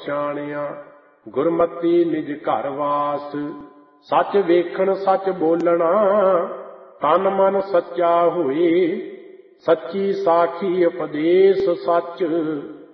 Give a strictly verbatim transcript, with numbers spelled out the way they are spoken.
ਪਛਾਣਿਆ। ਗੁਰਮਤਿ ਨਿਜ ਘਰ ਵਾਸ, ਸੱਚ ਵੇਖਣ ਸੱਚ ਬੋਲਣਾ। ਤਨ ਮਨ ਸੱਚਾ ਹੋਏ, ਸੱਚੀ ਸਾਖੀ ਉਪਦੇਸ ਸੱਚ।